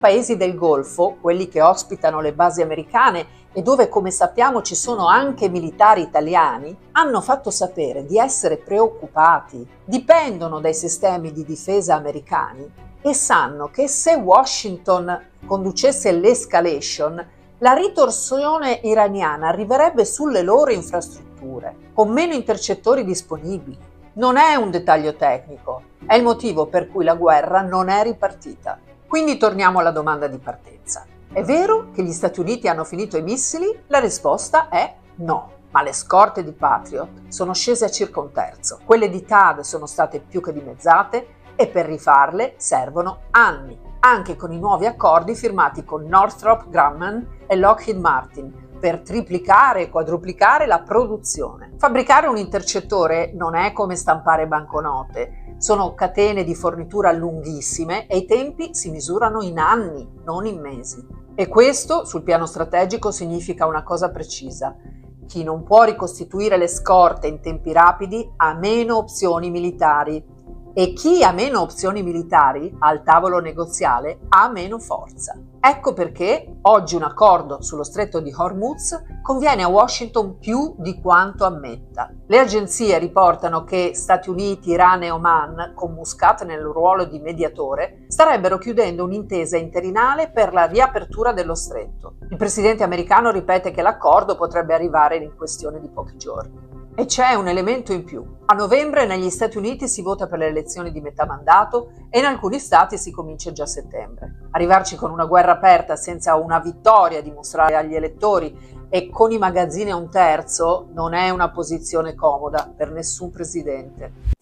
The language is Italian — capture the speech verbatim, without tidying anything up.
Paesi del Golfo, quelli che ospitano le basi americane e dove, come sappiamo, ci sono anche militari italiani, hanno fatto sapere di essere preoccupati, dipendono dai sistemi di difesa americani e sanno che se Washington conducesse l'escalation, la ritorsione iraniana arriverebbe sulle loro infrastrutture, con meno intercettori disponibili. Non è un dettaglio tecnico, è il motivo per cui la guerra non è ripartita. Quindi torniamo alla domanda di partenza. È vero che gli Stati Uniti hanno finito i missili? La risposta è no, ma le scorte di Patriot sono scese a circa un terzo. Quelle di T A D sono state più che dimezzate e per rifarle servono anni, anche con i nuovi accordi firmati con Northrop Grumman e Lockheed Martin, per triplicare e quadruplicare la produzione. Fabbricare un intercettore non è come stampare banconote, sono catene di fornitura lunghissime e i tempi si misurano in anni, non in mesi. E questo, sul piano strategico, significa una cosa precisa: chi non può ricostituire le scorte in tempi rapidi ha meno opzioni militari e chi ha meno opzioni militari al tavolo negoziale ha meno forza. Ecco perché oggi un accordo sullo stretto di Hormuz conviene a Washington più di quanto ammetta. Le agenzie riportano che Stati Uniti, Iran e Oman, con Muscat nel ruolo di mediatore, starebbero chiudendo un'intesa interinale per la riapertura dello stretto. Il presidente americano ripete che l'accordo potrebbe arrivare in questione di pochi giorni. E c'è un elemento in più. A novembre negli Stati Uniti si vota per le elezioni di metà mandato e in alcuni stati si comincia già a settembre. Arrivarci con una guerra aperta senza una vittoria da mostrare agli elettori e con i magazzini a un terzo non è una posizione comoda per nessun presidente.